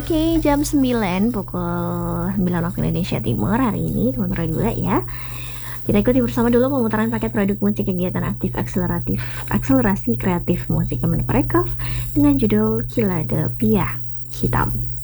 Oke, jam 9 pukul 9 waktu Indonesia Timur hari ini, teman-teman juga ya. Kita ikuti bersama dulu pemutaran paket produk musik kegiatan aktif akselerasi kreatif musik Kemenparekraf dengan judul Kiladepia Hitam.